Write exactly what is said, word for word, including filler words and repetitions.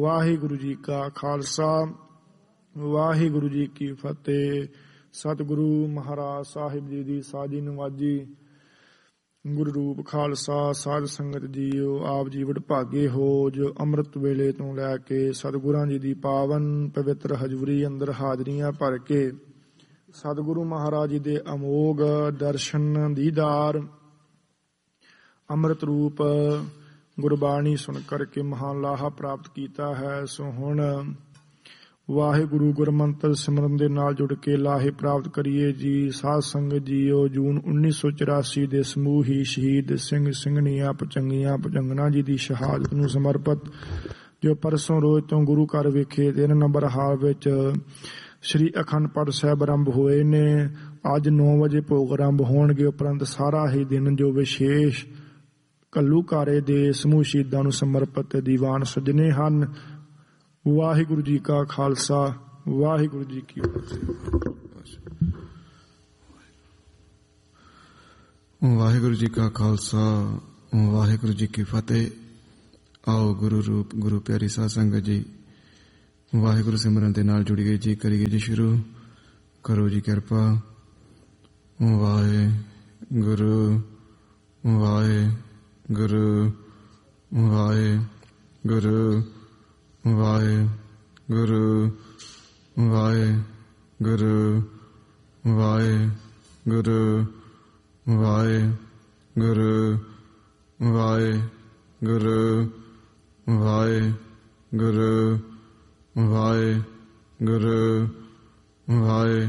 ਵਾਹਿਗੁਰੂ ਜੀ ਕਾ ਖਾਲਸਾ ਵਾਹਿਗੁਰੂ ਜੀ ਕੀ ਫਤਿਹ। ਸਤਿਗੁਰੂ ਮਹਾਰਾਜ ਸਾਹਿਬ ਜੀ ਦੀ ਸਾਜੀ ਨਵਾਜੀ। ਗੁਰੂ ਰੂਪ ਖਾਲਸਾ ਸਾਧ ਸੰਗਤ ਜੀਓ, ਆਪ ਜੀ ਵਡਭਾਗੇ ਹੋ ਜੋ ਅੰਮ੍ਰਿਤ ਵੇਲੇ ਤੋਂ ਲੈ ਕੇ ਸਤਿਗੁਰਾਂ ਜੀ ਦੀ ਪਾਵਨ ਪਵਿੱਤਰ ਹਜ਼ੂਰੀ ਅੰਦਰ ਹਾਜ਼ਰੀਆਂ ਭਰ ਕੇ ਸਤਿਗੁਰੂ ਮਹਾਰਾਜ ਜੀ ਦੇ ਅਮੋਘ ਦਰਸ਼ਨ ਦੀਦਾਰ ਅੰਮ੍ਰਿਤ ਰੂਪ ਗੁਰਬਾਣੀ ਸੁਣ ਕਰਕੇ ਮਹਾਨ ਲਾਹਾ ਪ੍ਰਾਪਤ ਕੀਤਾ ਹੈ। ਸੋ ਹੁਣ ਵਾਹਿਗੁਰੂ ਗੁਰਮੰਤਰ ਸਿਮਰਨ ਦੇ ਨਾਲ ਜੁੜ ਕੇ ਲਾਹੇ ਪ੍ਰਾਪਤ ਕਰੀਏ ਜੀ। ਸਾਧ ਸੰਗਤ ਜੀਓ, ਜੂਨ ਉੱਨੀ ਸੌ ਚੁਰਾਸੀ ਦੇ ਸਮੂਹੀ ਸ਼ਹੀਦ ਸਿੰਘ ਸਿੰਘਣੀਆਂ ਭੁਜੰਗੀਆਂ ਭੁਜੰਗਣਾ ਜੀ ਦੀ ਸ਼ਹਾਦਤ ਨੂੰ ਸਮਰਪਿਤ ਜੋ ਪਰਸੋਂ ਰੋਜ਼ ਤੋਂ ਗੁਰੂ ਘਰ ਵਿਖੇ ਤਿੰਨ ਨੰਬਰ ਹਾਲ ਵਿੱਚ ਸ਼੍ਰੀ ਅਖੰਡ ਪਾਠ ਸਾਹਿਬ ਆਰੰਭ ਹੋਏ ਨੇ। ਅੱਜ ਨੌ ਵਜੇ ਭੋਗ ਆਰੰਭ ਹੋਣਗੇ। ਉਪਰੰਤ ਸਾਰਾ ਹੀ ਦਿਨ ਜੋ ਵਿਸ਼ੇਸ਼ ਘੱਲੂਘਾਰੇ ਦੇ ਸਮੂਹ ਸ਼ਹੀਦਾਂ ਨੂੰ ਸਮਰਪਿਤ ਦੀਵਾਨ ਸਜਣੇ ਹਨ। ਵਾਹਿਗੁਰੂ ਜੀ ਕਾ ਖਾਲਸਾ ਵਾਹਿਗੁਰੂ ਜੀ ਕੀ ਫਤਿਹ। ਵਾਹਿਗੁਰੂ ਜੀ ਕਾ ਖਾਲਸਾ ਵਾਹਿਗੁਰੂ ਜੀ ਕੀ ਫਤਿਹ। ਆਓ ਗੁਰੂ ਰੂਪ ਗੁਰੂ ਪਿਆਰੀ ਸਾਧ ਸੰਗਤ ਜੀ, ਵਾਹਿਗੁਰੂ ਸਿਮਰਨ ਦੇ ਨਾਲ ਜੁੜੀਏ ਜੀ। ਕਰੀਏ ਜੀ ਸ਼ੁਰੂ। ਕਰੋ ਜੀ ਕਿਰਪਾ। ਵਾਹਿਗੁਰੂ ਵਾਹਿਗੁਰੂ ਵਾਹਿਗੁਰੂ ਵਾਹਿਗੁਰੂ ਵਾਹਿਗੁਰੂ ਵਾਹਿਗੁਰੂ ਵਾਹਿਗੁਰੂ ਵਾਹਿਗੁਰੂ ਵਾਹਿਗੁਰੂ ਵਾਹਿਗੁਰੂ ਵਾਹਿ